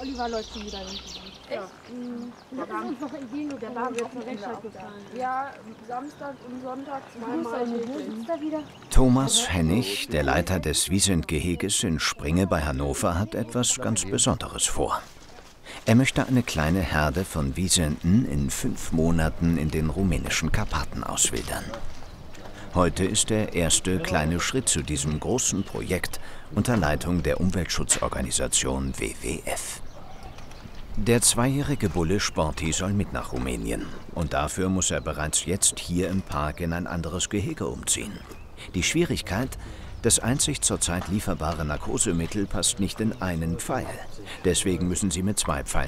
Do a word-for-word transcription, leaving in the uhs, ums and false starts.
Oliver läuft schon wieder hinten. Echt? Mhm. Der war uns noch entgegen, der war auf der Werkstatt gefahren. Ja, Samstag und Sonntag zweimal. Wo sitzt er wieder? Thomas Hennig, der Leiter des Wiesent-Geheges in Springe bei Hannover, hat etwas ganz Besonderes vor. Er möchte eine kleine Herde von Wisenten in fünf Monaten in den rumänischen Karpaten auswildern. Heute ist der erste kleine Schritt zu diesem großen Projekt unter Leitung der Umweltschutzorganisation W W F. Der zweijährige Bulle Sporty soll mit nach Rumänien. Und dafür muss er bereits jetzt hier im Park in ein anderes Gehege umziehen. Die Schwierigkeit: Das einzig zurzeit lieferbare Narkosemittel passt nicht in einen Pfeil. Deswegen müssen sie mit zwei Pfeilen